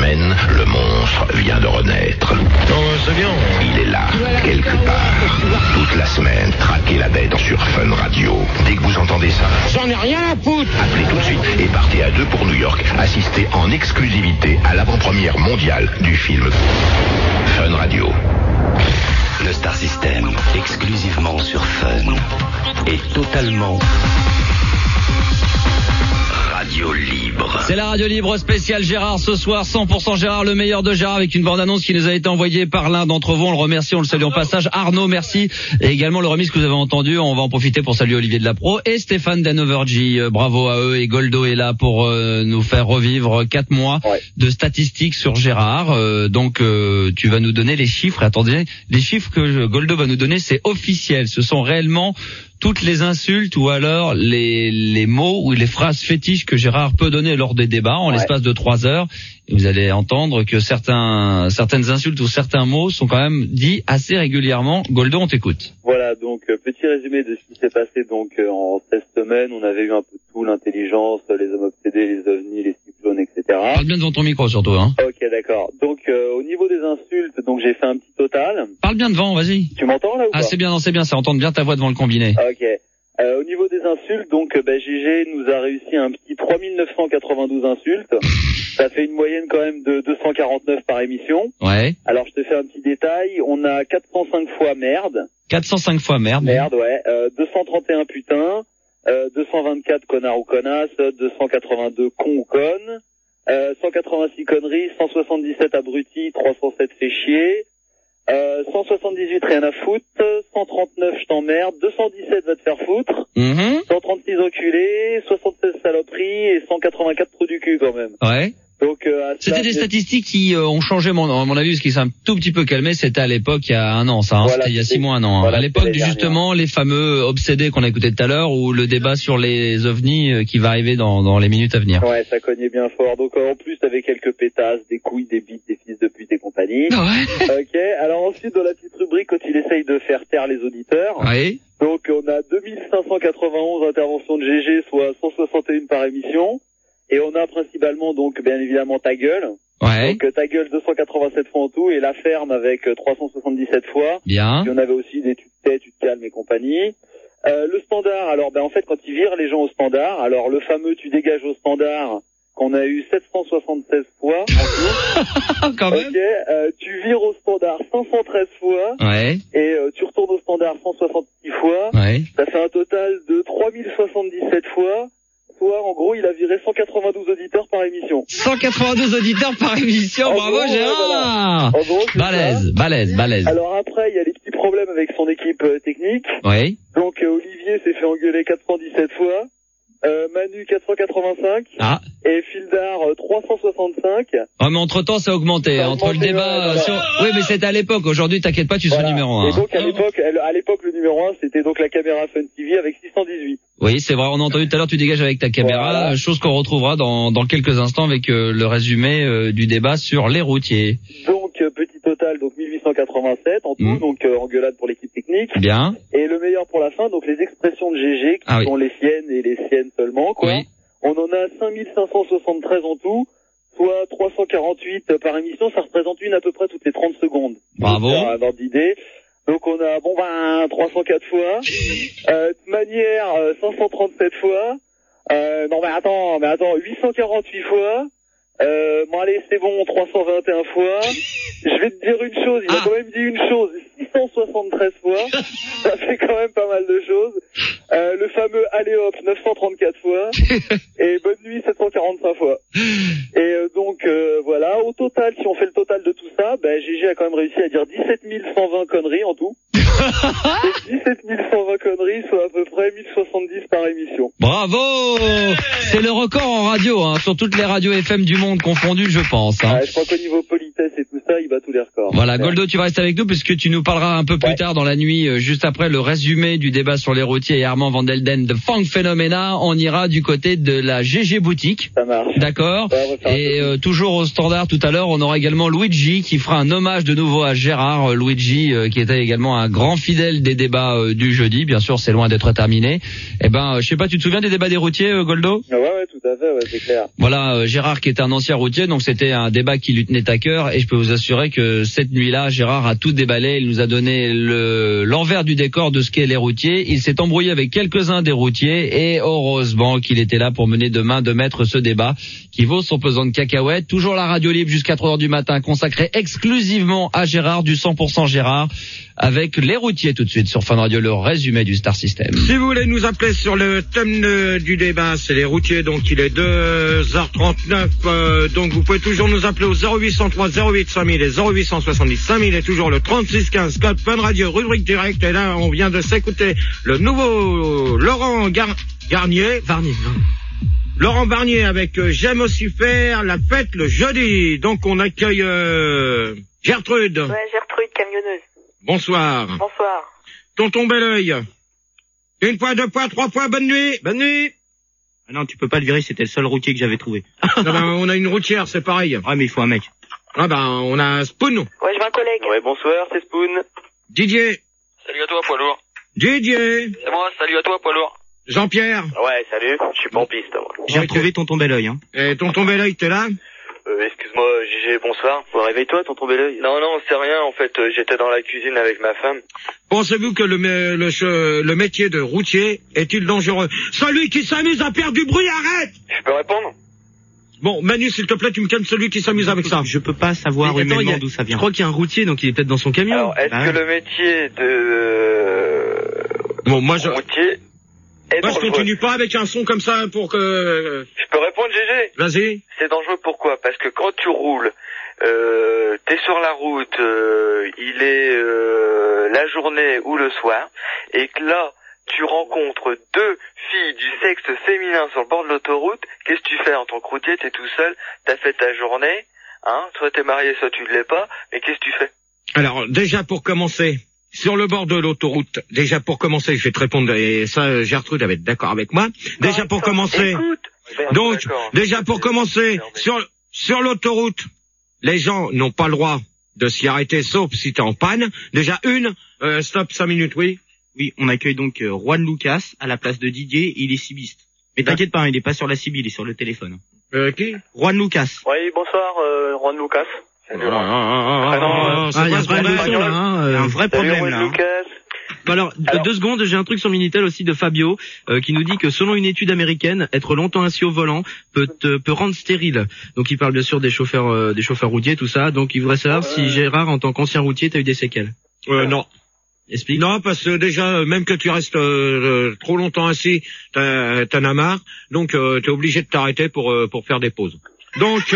semaine, le monstre vient de renaître. Non, c'est bien. Il est là, quelque part. Toute la semaine, traquez la bête sur Fun Radio. Dès que vous entendez ça, J'en ai rien à foutre. appelez tout de suite et partez à 2 pour New York. Assistez en exclusivité à l'avant-première mondiale du film Fun Radio. Le Star System, exclusivement sur Fun, est totalement radio libre. C'est la radio libre spéciale Gérard ce soir, 100% Gérard, le meilleur de Gérard, avec une bande-annonce qui nous a été envoyée par l'un d'entre vous. On le remercie, on le salue en passage. Arnaud, merci. Et également le remix que vous avez entendu. On va en profiter pour saluer Olivier Delapro et Stéphane d'Hanovergy. Bravo à eux. Et Goldo est là pour nous faire revivre 4 mois de statistiques sur Gérard. Donc tu vas nous donner les chiffres. Attendez, les chiffres que Goldo va nous donner, c'est officiel. Ce sont réellement toutes les insultes ou alors les mots ou les phrases fétiches que Gérard peut donner lors des débats en l'espace de 3 heures. Et vous allez entendre que certaines insultes ou certains mots sont quand même dits assez régulièrement. Goldo, on t'écoute. Voilà, donc petit résumé de ce qui s'est passé donc en 16 semaines. On avait eu un peu de tout, l'intelligence, les hommes obsédés, les ovnis, les cyclones, etc. Parle bien devant ton micro surtout, hein. Ok, d'accord. Donc au niveau des insultes, donc j'ai fait un petit total. Parle bien devant, vas-y. Tu m'entends là ou pas? Ah, c'est bien, ça entend bien ta voix devant le combiné. Ok. Au niveau des insultes, donc GG nous a réussi un petit 3992 insultes. Ça fait une moyenne quand même de 249 par émission. Ouais. Alors je te fais un petit détail, on a 405 fois merde. 405 fois merde. Merde, ouais. 231 putain, 224 connard ou connasse, 282 con ou conne, 186 conneries, 177 abrutis, 307 fait chier, 178 rien à foutre, 139 je t'emmerde, 217 va te faire foutre, 136 enculés, 76 saloperies et 184 trous du cul quand même. Ouais. Donc c'était des statistiques qui ont changé à mon avis, parce qu'ils s'est un tout petit peu calmé. C'était à l'époque il y a 1 an, ça. Voilà, c'était il y a 6 mois, 1 an. Voilà, à l'époque justement les fameux obsédés qu'on a écouté tout à l'heure, ou le débat sur les ovnis qui va arriver dans les minutes à venir. Ouais, ça cognait bien fort. Donc en plus t'avais quelques pétasses, des couilles, des bites, des fils de pute et compagnie. Ouais. Ok. Alors ensuite dans la petite rubrique quand il essaye de faire taire les auditeurs. Oui. Donc on a 2591 interventions de GG, soit 161 par émission. Et on a principalement donc bien évidemment ta gueule. Ouais. Donc ta gueule 287 fois en tout et la ferme avec 377 fois. Bien. Puis on avait aussi des tu te tais, tu te calmes et compagnie. Le standard, alors en fait quand ils virent les gens au standard, alors le fameux tu dégages au standard qu'on a eu 776 fois en tout. Quand même. Ok, tu vires au standard 513 fois. Ouais. Et tu retournes au standard 166 fois. Ouais. Ça fait un total de 3077 fois. Soit, en gros, il a viré 192 auditeurs par émission. 192 auditeurs par émission, bravo gros, Gérard. voilà. En gros, c'est balèze. Alors après, il y a les petits problèmes avec son équipe technique. Oui. Donc Olivier s'est fait engueuler 417 fois. Manu 485 et Fildar 365. Ah mais entre temps ça a augmenté, entre le débat oui mais c'était à l'époque, aujourd'hui t'inquiète pas, tu seras numéro 1. Et donc à l'époque le numéro 1 c'était donc la caméra Fun TV avec 618. Oui c'est vrai, on a entendu tout à l'heure tu dégages avec ta caméra, chose qu'on retrouvera dans quelques instants avec le résumé du débat sur les routiers. Donc petit total donc 1887 en tout, donc engueulade pour l'équipe technique. Bien. Et le meilleur pour la fin, donc les expressions de GG qui sont les siennes et les siennes seulement quoi. Oui. On en a 5573 en tout, soit 348 par émission, ça représente une à peu près toutes les 30 secondes. Bravo. Pour avoir d'idée. Donc on a 304 fois. De manière 537 fois. Non mais attends, 848 fois. Bon allez, c'est bon, 321 fois. Je vais te dire une chose, il a quand même dit une chose 673 fois. Ça fait quand même pas mal de choses. Le fameux allez hop 934 fois. Et bonne nuit 745 fois. Et donc voilà, au total, si on fait le total de tout ça, GG a quand même réussi à dire 17 120 conneries en tout. 17 120 conneries, soit à peu près 1070 par émission. Bravo. C'est le record en radio, hein, sur toutes les radios FM du monde confondues, je pense. Hein. Je crois qu'au niveau politesse et tout ça, il bat tous les records. Voilà, Goldo, tu vas rester avec nous puisque tu nous parleras un peu plus tard dans la nuit, juste après le résumé du débat sur les routiers et Armand Van Delden de Funk Phenomena. On ira du côté de la GG Boutique. Ça marche. D'accord. Et toujours au standard tout à l'heure, on aura également Luigi qui fera un hommage de nouveau à Gérard. Luigi qui était également un grand fidèle des débats du jeudi. Bien sûr, c'est loin d'être terminé. Eh ben, je sais pas, tu te souviens des débats des routiers, Goldo? Ouais, tout à fait, ouais, c'est clair. Voilà, Gérard qui est un ancien routier, donc c'était un débat qui lui tenait à cœur, et je peux vous assurer que cette nuit-là, Gérard a tout déballé. Il nous a donné l'envers du décor de ce qu'est les routiers. Il s'est embrouillé avec quelques-uns des routiers, et heureusement qu'il était là pour mener de main de maître ce débat qui vaut son pesant de cacahuètes. Toujours la radio libre jusqu'à 3h du matin, consacrée exclusivement à Gérard, du 100% Gérard, avec les routiers tout de suite sur Fun Radio, le résumé du Star System. Si vous voulez nous appeler sur le thème du débat, c'est les routiers, donc il est 2h39, donc vous pouvez toujours nous appeler au 0803 08 5000 et 0870 5000 et toujours le 3615 code Fun Radio, rubrique directe, et là on vient de s'écouter le nouveau Laurent Garnier. Laurent Barnier avec J'aime aussi faire la fête le jeudi. Donc on accueille Gertrude. Ouais, Gertrude, camionneuse. Bonsoir. Bonsoir. Tonton Belleuil. Une fois, deux fois, trois fois, bonne nuit. Bonne nuit. Ah non, tu peux pas le virer, c'était le seul routier que j'avais trouvé. Ah ben, on a une routière, c'est pareil. Ouais, mais il faut un mec. Ah ben, on a Spoon. Ouais, je veux un collègue. Ouais, bonsoir, c'est Spoon. Didier. Salut à toi, poids lourd. Didier. C'est moi, salut à toi, poids lourd. Jean-Pierre. Ouais, salut, je suis pas en piste, moi. J'ai retrouvé tonton Belleuil, hein. Et tonton Belleuil, t'es là? Excuse-moi, Gégé, bonsoir. Réveille-toi, tonton Belleuil. Non, c'est rien, en fait, j'étais dans la cuisine avec ma femme. Pensez-vous que le métier de routier est-il dangereux? Celui qui s'amuse à faire du bruit, arrête! Je peux répondre? Bon, Manu, s'il te plaît, tu me calmes celui qui s'amuse avec ça. Je peux pas savoir humainement d'où ça vient. Je crois qu'il y a un routier, donc il est peut-être dans son camion. Alors, est-ce que le métier de Bon, moi, routier est moi, je dangereux? continue pas avec un son comme ça pour que... Je peux répondre, Gégé? Vas-y. C'est dangereux pourquoi? Parce que quand tu roules, t'es sur la route, il est la journée ou le soir, et que là, tu rencontres deux filles du sexe féminin sur le bord de l'autoroute, qu'est-ce que tu fais en tant que routier? T'es tout seul, t'as fait ta journée, hein, soit t'es marié, soit tu ne l'es pas, mais qu'est-ce que tu fais? Alors, déjà pour commencer, sur le bord de l'autoroute, je vais te répondre, et ça, Gertrude va être d'accord avec moi. Déjà pour commencer, donc, déjà pour commencer, sur l'autoroute, les gens n'ont pas le droit de s'y arrêter, sauf si t'es en panne. Déjà stop 5 minutes, oui. Oui, on accueille donc Juan Lucas à la place de Didier, il est cibiste. Mais t'inquiète pas, il est pas sur la cible, il est sur le téléphone. Qui? Juan Lucas. Oui, bonsoir, Juan Lucas. C'est quoi ce bordel? Un vrai problème là. Lucas. Alors, 2 secondes, j'ai un truc sur Minitel aussi de Fabio, qui nous dit que selon une étude américaine, être longtemps assis au volant peut rendre stérile. Donc il parle bien sûr des chauffeurs routiers, tout ça. Donc il voudrait savoir si Gérard, en tant qu'ancien routier, t'as eu des séquelles. Non. Explique. Non, parce que déjà, même que tu restes trop longtemps assis, t'en as marre, donc t'es obligé de t'arrêter pour faire des pauses. Donc,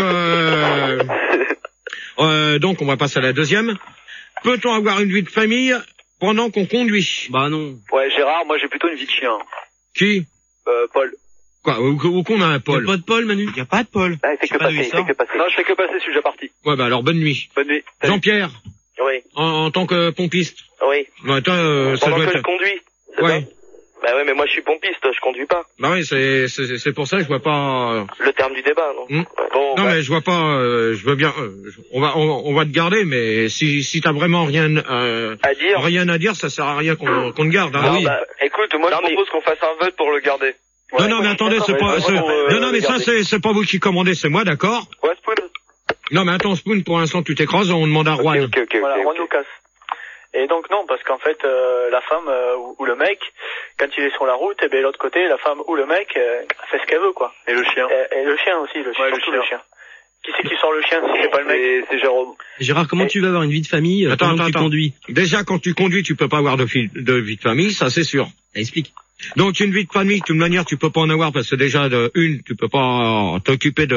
donc on va passer à la deuxième. Peut-on avoir une vie de famille pendant qu'on conduit? Bah non. Ouais, Gérard, moi j'ai plutôt une vie de chien. Qui? Paul. Quoi? Où qu'on a un Paul? Y a pas de Paul, Manu? Y a pas de Paul. Ah, il fait que passer, Non, je fais que passer, je suis déjà parti. Ouais, bah alors bonne nuit. Bonne nuit. Jean-Pierre, Oui. en tant que pompiste. Oui. Ouais, toi, ça Pendant doit que être... je conduis. C'est Ouais. ça? Bah ouais, mais moi je suis pompiste, je conduis pas. Bah oui, c'est pour ça que je vois pas... Le terme du débat, non? Hmm. Ouais. Bon, Non mais je vois pas, je veux bien, on va te garder, mais si t'as vraiment rien à dire, ça sert à rien qu'on te garde. Hein. Non, bah, écoute, moi je propose qu'on fasse un vote pour le garder. Ouais, non mais attendez, c'est pas, non mais ça c'est pas vous qui commandez, c'est moi, d'accord? Ouais, Spoon. Non mais attends, Spoon, pour l'instant tu t'écrases, on demande à Juan. Ok. Voilà, Juan Lucas. Et donc non, parce qu'en fait, la femme ou le mec, quand il est sur la route, et bien l'autre côté, la femme ou le mec fait ce qu'elle veut, quoi. Et le chien. Et le chien aussi, surtout le chien. Qui c'est qui sort le chien si c'est pas le mec? C'est Jérôme. Gérard, comment tu vas avoir une vie de famille pendant que tu conduis? Déjà quand tu conduis, tu peux pas avoir de vie de famille, ça c'est sûr. Explique. Donc une vie de famille, de toute manière, tu peux pas en avoir parce que déjà tu peux pas t'occuper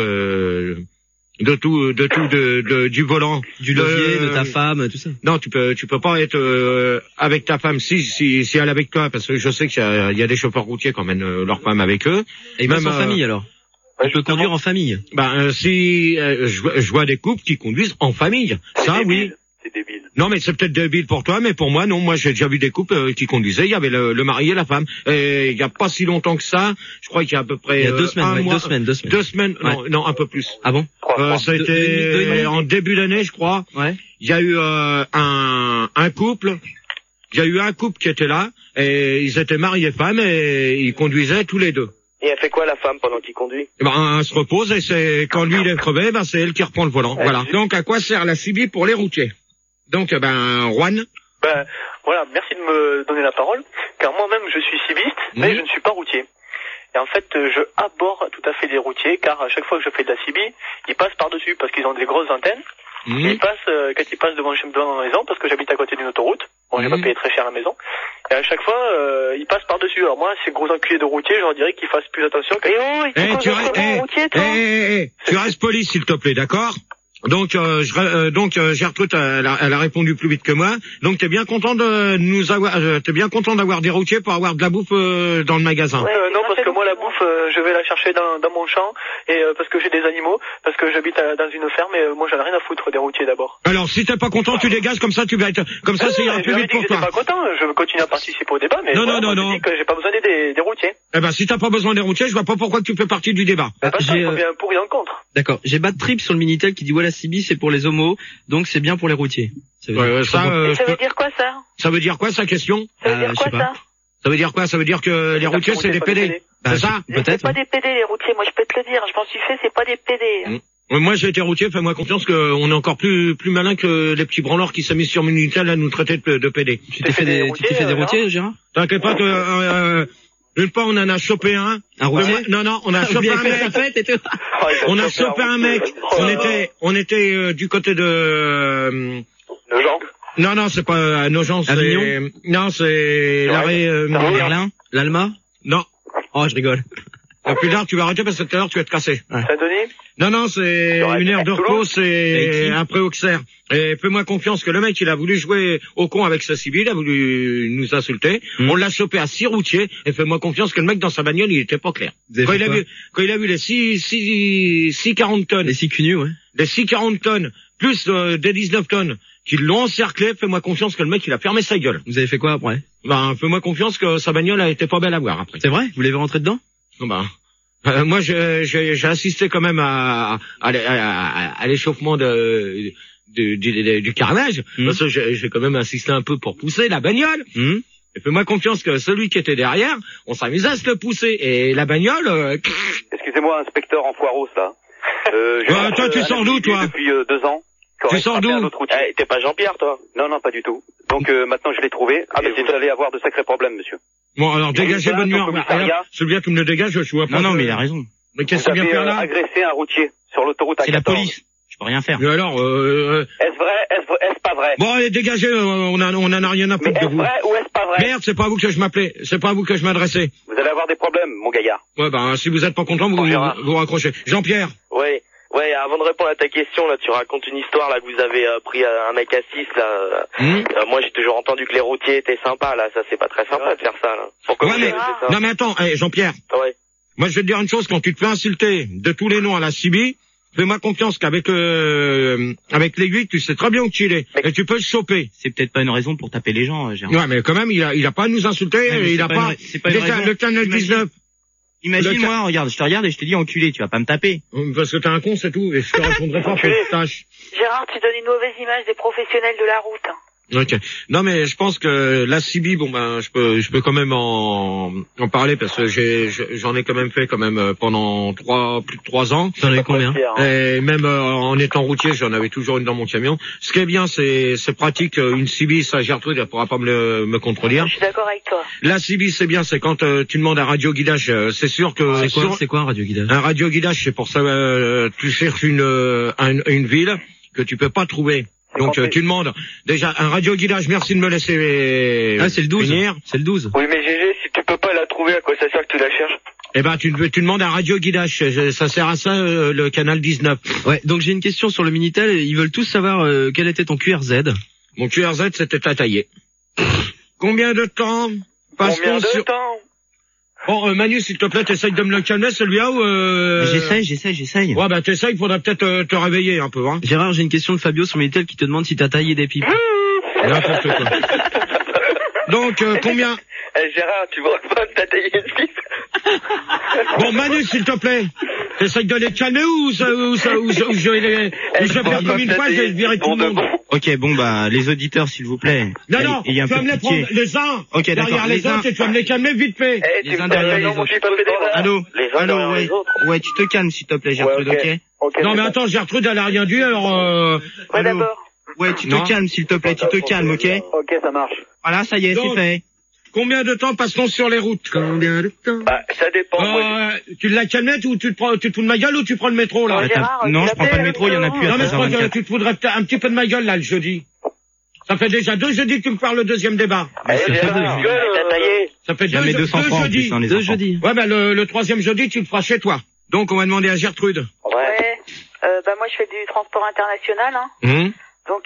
du volant, Du levier, de ta femme, tout ça. Non, tu peux pas être avec ta femme si elle est avec toi, parce que je sais qu'il y a des chauffeurs routiers qui emmènent leur femme avec eux. Et même en famille alors. Tu peux conduire en famille. Je vois des couples qui conduisent en famille. Ça, oui. C'est débile. Non, mais c'est peut-être débile pour toi, mais pour moi, non. Moi, j'ai déjà vu des couples qui conduisaient. Il y avait le mari et la femme. Et il y a pas si longtemps que ça. Je crois qu'il y a à peu près Il y a 2 semaines, un mois, 2 semaines. 2 semaines. Ouais. Non, un peu plus. Ah bon? Ça a été en début d'année, je crois. Ouais. Il y a eu un couple il y a eu un couple qui était là, et ils étaient mariés femmes, et ils conduisaient tous les deux. Et elle fait quoi la femme pendant qu'il conduit? Eh ben, elle se repose, et c'est quand lui il est crevé, ben c'est elle qui reprend le volant. Voilà. Donc à quoi sert la CB pour les routiers? Donc Juan. Ben voilà, merci de me donner la parole, car moi-même je suis civiste, mais je ne suis pas routier. Et en fait, je aborde tout à fait les routiers, car à chaque fois que je fais de la CB, ils passent par-dessus, parce qu'ils ont des grosses antennes. Ils passent, quand ils passent devant ma maison, parce que j'habite à côté d'une autoroute, bon, j'ai pas payé très cher la maison, et à chaque fois, ils passent par-dessus. Alors moi, ces gros enculés de routiers, je leur dirais qu'ils fassent plus attention. Tu restes poli, s'il te plaît, d'accord? Donc, Gertrude, elle a répondu plus vite que moi. Donc, t'es bien content de nous avoir, t'es bien content d'avoir des routiers pour avoir de la bouffe dans le magasin. Non, parce que moi, la bouffe, je vais la chercher dans mon champ, et parce que j'ai des animaux, parce que j'habite dans une ferme, et moi, j'en ai rien à foutre des routiers d'abord. Alors, si t'es pas content, tu dégages, comme ça, tu vas être, comme ça, ça ira plus vite pour toi. Je suis pas content, je veux continuer à participer au débat, mais non. Je dis que j'ai pas besoin des routiers. Eh ben, si t'as pas besoin des routiers, je vois pas pourquoi tu fais partie du débat. J'ai un pour et un contre. D'accord. J'ai Bad Trip sur le Minitel qui dit voilà, CB c'est pour les homos, donc c'est bien pour les routiers. Ça veut dire quoi ça? Ça veut dire quoi sa question? Ça veut dire quoi ça? Ça veut dire quoi? Ça veut dire que les routiers c'est des PD. C'est ça? Peut-être. C'est pas des PD les routiers, moi je peux te le dire, je m'en suis fait, c'est pas des PD. Moi j'ai été routier, fais-moi confiance qu'on est encore plus malin que les petits branleurs qui s'amusent sur Minitel à nous traiter de PD. Tu t'es fait des routiers, Gérard? T'inquiète pas que une fois on en a chopé un. Un routier? Non, on a chopé un mec. On a chopé un mec. On était du côté de Nogent. Non, c'est pas Nogent, c'est Avignon. Non, c'est l'arrêt Merlin, l'Alma. Non. Oh, je rigole. Plus tard, tu vas arrêter parce que tout à l'heure, tu vas te casser. Saint-Denis? Non, c'est une aire de repos, c'est après Auxerre. Et fais-moi confiance que le mec, il a voulu jouer au con avec sa civile, il a voulu nous insulter. On l'a chopé à 6 routiers, et fais-moi confiance que le mec, dans sa bagnole, il était pas clair. Quand il a vu les 6 40 tonnes. Les 6 cunus, ouais. Les 6 40 tonnes, plus des 19 tonnes, qui l'ont encerclé, fais-moi confiance que le mec, il a fermé sa gueule. Vous avez fait quoi après? Fais-moi confiance que sa bagnole a été pas belle à voir après. C'est vrai? Vous l'avez rentré dedans? Moi, j'ai assisté quand même à l'échauffement du carnage, parce que j'ai quand même assisté un peu pour pousser la bagnole. Et fais-moi confiance que celui qui était derrière, on s'amusait à se le pousser. Et la bagnole... Excusez-moi, inspecteur en foireau, ça. Toi, tu sors d'où, toi? Depuis 2 ans. Tu sors d'où? T'es pas Jean-Pierre, toi? Non, pas du tout. Donc maintenant, je l'ai trouvé. Vous allez avoir de sacrés problèmes, monsieur. Bon, alors dégagez bonne nuit. Celui-là, tu me le dégages, je vois pas. Non, mais il a raison. Mais qu'est-ce qu'il vient faire là? Agressé un routier sur l'autoroute à 14. C'est la police. Je peux rien faire. Mais alors, Est-ce vrai? Est-ce pas vrai? Bon, allez, dégagez, on en a rien à foutre de vous. Est-ce vrai ou est-ce pas vrai? Merde, c'est pas à vous que je m'appelais. C'est pas à vous que je m'adressais. Vous allez avoir des problèmes, mon gaillard. Ouais, si vous êtes pas content, vous raccrochez. Jean-Pierre. Ouais, avant de répondre à ta question, là, tu racontes une histoire, là, que vous avez pris un mec à 6, là. Moi, j'ai toujours entendu que les routiers étaient sympas, là. Ça, c'est pas très sympa de faire ça, là. Pourquoi non, mais attends, Jean-Pierre. Ouais. Moi, je vais te dire une chose, quand tu te fais insulter de tous les noms à la CB, fais-moi confiance qu'avec l'aiguille, tu sais très bien où tu es. Et tu peux le choper. C'est peut-être pas une raison pour taper les gens, Gérard. Ouais, mais quand même, il a pas à nous insulter, il a pas, déjà, le canal 19. Imagine-moi, regarde, je te regarde et je te dis enculé, tu vas pas me taper. Parce que t'es un con, c'est tout, et je te répondrai pas pour que tâche. Gérard, tu donnes une mauvaise image des professionnels de la route. Ok. Non, mais je pense que la CB, je peux quand même en parler parce que j'en ai quand même fait pendant plus de 3 ans. T'en avais combien? Et même en étant routier, j'en avais toujours une dans mon camion. Ce qui est bien, c'est pratique. Une CB, ça, Gertrude, elle pourra pas me contredire. Je suis d'accord avec toi. La CB, c'est bien, c'est quand tu demandes un radioguidage. C'est sûr que c'est quoi un radioguidage? Un radioguidage, c'est pour ça tu cherches une ville que tu peux pas trouver. Donc tu demandes déjà un radioguidage, merci de me laisser c'est le 12. finir. C'est le 12. Oui, mais GG, si tu peux pas la trouver, à quoi ça sert que tu la cherches? Eh ben tu demandes un radioguidage, ça sert à ça le canal 19. Ouais, donc j'ai une question sur le Minitel, ils veulent tous savoir quel était ton QRZ. Mon QRZ c'était à tailler. Combien de temps passe-t-on sur... Bon, Manu, s'il te plaît, t'essayes de me le calmer, celui-là, ou J'essaye. Ouais, t'essayes, il faudra peut-être te réveiller un peu, hein. Gérard, j'ai une question de Fabio sur Minitel qui te demande si t'as taillé des pipes. N'importe quoi. Donc, combien... Gérard, tu vois pas que t'as taillé une pipe? Bon, Manu, s'il te plaît. T'essayes de les calmer ou je vais faire comme une fois, je vais virer tout le monde. Ok, bon bah les auditeurs s'il vous plaît. Non, il y a un tu vas peu me de les pitié. prendre les uns Ok, d'accord, derrière les les uns. autres et tu vas me les calmer vite fait. Les uns derrière les autres. Allô, allô, ouais, ouais, tu te calmes s'il te plaît, Gertrude, ok. Non mais attends, Gertrude, elle a rien dit, alors. Ouais, d'abord. Ouais, tu te calmes s'il te plaît, tu te calmes, ok. Ok, ça marche. Voilà, ça y est, c'est fait. Combien de temps passe-t-on sur les routes? Bah, ça dépend. Tu l'as calmé ou tu te fous de ma gueule ou tu prends le métro là? Non, je prends pas le métro, il y en a plus à Non mais 13h24. tu te foudrais un petit peu de ma gueule là le jeudi. Ça fait déjà 2 jeudis que tu me parles le deuxième débat. T'as taillé. Ça fait Jamais 200 francs en plus, hein, les enfants. jeudis. Ouais, bah le troisième jeudi, tu le feras chez toi. Donc, on va demander à Gertrude. Ouais. Bah moi je fais du transport international, hein. Donc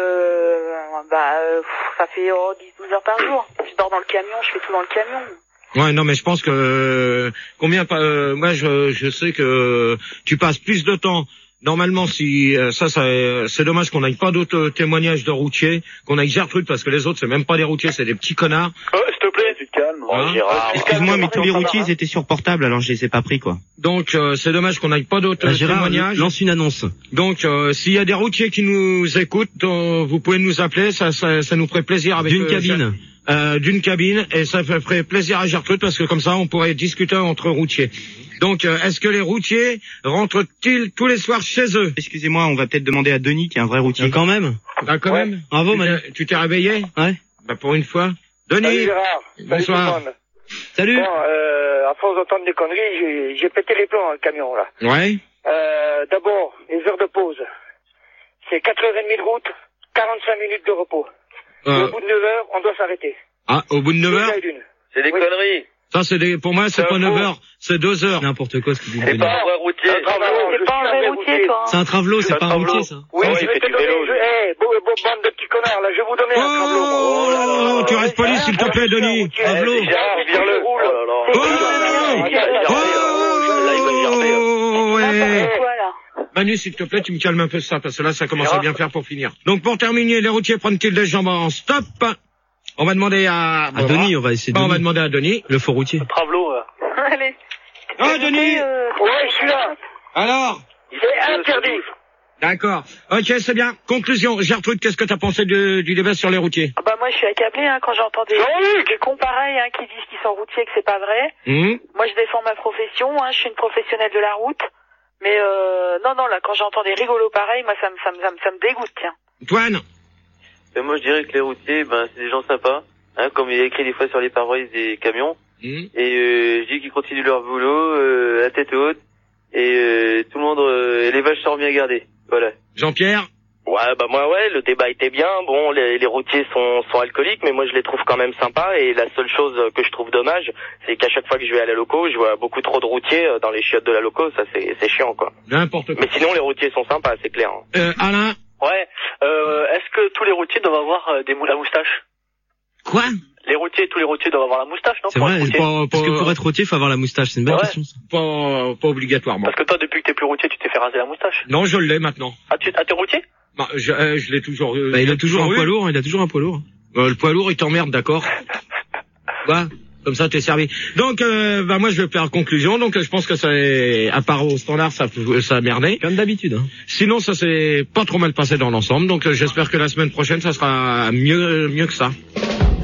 ça fait 10-12 heures par jour. Je dors dans le camion, je fais tout dans le camion. Ouais, non, mais je pense que moi, je sais que tu passes plus de temps. Normalement, si c'est dommage qu'on n'aille pas d'autres témoignages de routiers, qu'on aille Gertrude parce que les autres c'est même pas des routiers, c'est des petits connards. S'il te plaît, tu te calmes. Gérard. Excuse-moi, mais tous les routiers ils étaient sur portable, alors je les ai pas pris quoi. Donc c'est dommage qu'on n'aille pas d'autres témoignages. Lance une annonce. Donc s'il y a des routiers qui nous écoutent, vous pouvez nous appeler, ça nous ferait plaisir avec D'une cabine. D'une cabine et ça ferait plaisir à Gertrude parce que comme ça on pourrait discuter entre routiers. Donc est-ce que les routiers rentrent-ils tous les soirs chez eux? Excusez-moi, on va peut-être demander à Denis qui est un vrai routier. Quand même. Ah, quand même. Bravo, Manu. Tu t'es réveillé? Ouais. Bah pour une fois. Denis. Salut Gérard. Bonsoir. Salut. Bon, à force d'entendre des conneries, j'ai pété les plombs dans le camion là. Ouais. D'abord, les heures de pause. C'est 4h30 de route, 45 minutes de repos. Au bout de 9 heures, on doit s'arrêter. Ah, au bout de 9 heures? C'est des conneries. Ça, pour moi, c'est pas 9 heures, c'est 2 heures. N'importe quoi ce qu'il dit. C'est pas un vrai routier. C'est pas un vrai routier, toi. C'est un travelot, c'est pas un routier ça. Oui, Ouais, je il vais fait te du donner, vélo, lui. bande de petits connards, là, je vais vous donner un travelot. Oh, tu restes poli, s'il te plaît, Denis. Travelot. Gérard, vire-le. N'importe quoi, là. Manu, s'il te plaît, tu me calmes un peu ça, parce que là, ça commence à bien faire pour finir. Donc, pour terminer, les routiers prennent-ils des jambes en stop? On va demander à Denis, on va essayer de. On va demander à Denis. Le faux routier. Travelot. Allez. Oh, Denis! Ouais, je suis là. Alors? C'est interdit. D'accord. Ok, c'est bien. Conclusion. Gertrude, qu'est-ce que t'as pensé du débat sur les routiers? Ah bah moi je suis accablée hein, quand j'entends des cons pareils hein, qui disent qu'ils sont routiers et que c'est pas vrai. Moi je défends ma profession, hein, je suis une professionnelle de la route. Mais non là quand j'entends des rigolos pareils, moi ça me dégoûte tiens. Toine? Moi je dirais que les routiers, c'est des gens sympas, hein, comme il y a écrit des fois sur les parois des camions. Et je dis qu'ils continuent leur boulot à tête haute et tout le monde et les vaches sont bien gardées. Voilà. Jean-Pierre? Ouais, le débat était bien. Bon, les routiers sont alcooliques, mais moi je les trouve quand même sympas. Et la seule chose que je trouve dommage, c'est qu'à chaque fois que je vais à la loco, je vois beaucoup trop de routiers dans les chiottes de la loco. Ça, c'est chiant, quoi. N'importe quoi. Mais sinon, les routiers sont sympas, c'est clair. Alain? Ouais. Est-ce que tous les routiers doivent avoir la moustache? Quoi? Tous les routiers doivent avoir la moustache, non? C'est vrai, parce que pour être routier, il faut avoir la moustache. C'est une belle question, ça. Pas obligatoirement. Parce que toi, depuis que t'es plus routier, tu t'es fait raser la moustache. Non, je l'ai maintenant. Ah, t'es routier? Bah, je l'ai toujours. Il a toujours un poids lourd, il a toujours un poids lourd. Le poids lourd, il t'emmerde, d'accord? Bah, comme ça, t'es servi. Donc, moi, je vais faire conclusion. Donc, je pense que c'est, à part au standard, ça a merdé. Comme d'habitude, hein. Sinon, ça s'est pas trop mal passé dans l'ensemble. Donc, j'espère que la semaine prochaine, ça sera mieux que ça.